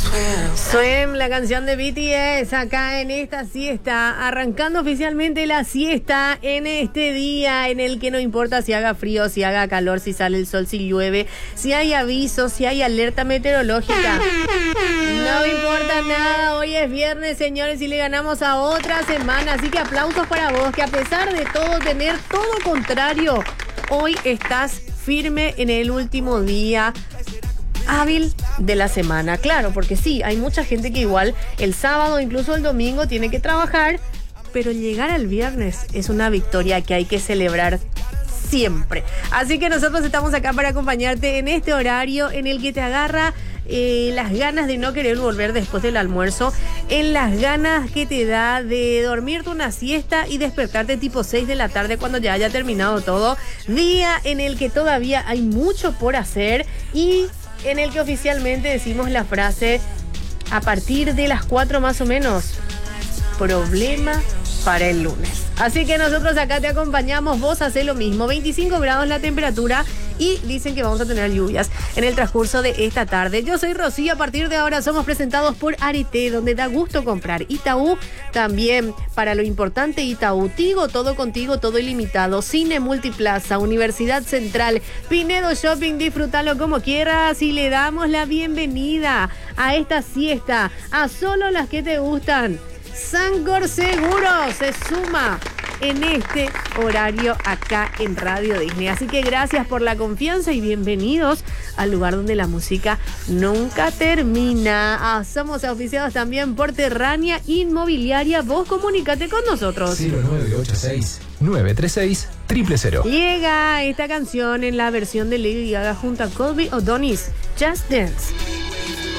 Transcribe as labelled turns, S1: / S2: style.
S1: Swim, la canción de BTS acá en esta siesta, arrancando oficialmente la siesta en este día en el que no importa si haga frío, si haga calor, si sale el sol, si llueve, si hay aviso, si hay alerta meteorológica. No importa nada, hoy es viernes, señores, y le ganamos a otra semana, así que aplausos para vos, que a pesar de todo, tener todo contrario, hoy estás firme en el último día hábil de la semana. Claro, porque sí, hay mucha gente que igual el sábado, incluso el domingo, tiene que trabajar, pero llegar al viernes es una victoria que hay que celebrar siempre. Así que nosotros estamos acá para acompañarte en este horario en el que te agarra las ganas de no querer volver después del almuerzo, en las ganas que te da de dormirte una siesta y despertarte tipo 6 de la tarde cuando ya haya terminado todo. Día en el que todavía hay mucho por hacer y en el que oficialmente decimos la frase a partir de las 4 más o menos, problema para el lunes. Así que nosotros acá te acompañamos, vos hacés lo mismo, 25 grados la temperatura y dicen que vamos a tener lluvias en el transcurso de esta tarde. Yo soy Rocío, a partir de ahora somos presentados por Arete, donde da gusto comprar. Itaú también, para lo importante Itaú, Tigo, todo contigo, todo ilimitado, Cine Multiplaza, Universidad Central, Pinedo Shopping, disfrútalo como quieras y le damos la bienvenida a esta siesta, a solo las que te gustan. Sancor Seguros se suma en este horario acá en Radio Disney. Así que gracias por la confianza y bienvenidos al lugar donde la música nunca termina. Somos auspiciados también por Terrania Inmobiliaria. Vos comunícate con nosotros.
S2: 0986-936-000.
S1: Llega esta canción en la versión de Lady Gaga junto a Colby O'Donis, Just Dance.